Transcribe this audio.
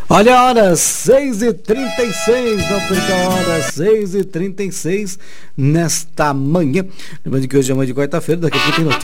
Olha a hora, 6h36, não perca a hora, 6h36 nesta manhã. Lembrando que hoje é manhã de quarta-feira, daqui a pouco tem notícia.